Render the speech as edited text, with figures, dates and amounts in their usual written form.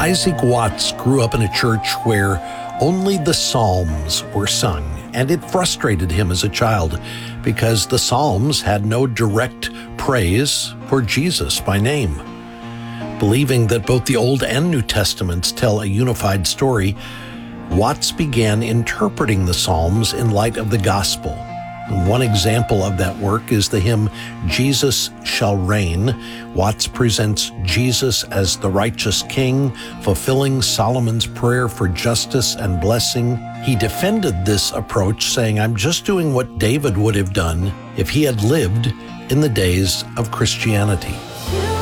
Isaac Watts grew up in a church where only the Psalms were sung, and it frustrated him as a child because the Psalms had no direct praise for Jesus by name. Believing that both the Old and New Testaments tell a unified story, Watts began interpreting the Psalms in light of the gospel. And one example of that work is the hymn, Jesus Shall Reign. Watts presents Jesus as the righteous king, fulfilling Solomon's prayer for justice and blessing. He defended this approach, saying, I'm just doing what David would have done if he had lived in the days of Christianity.